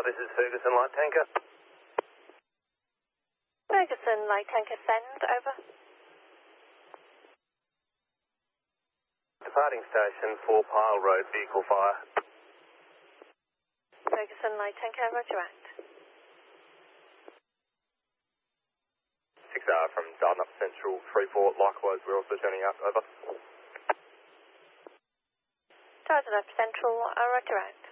this is Ferguson Light Tanker. Ferguson Light Tanker, send, over. Departing station, 4 Pile Road, vehicle fire. Ferguson Light Tanker, roger act. 6R from Dartmouth Central, Freeport, likewise we're also turning up, over. Dartmouth Central, roger act.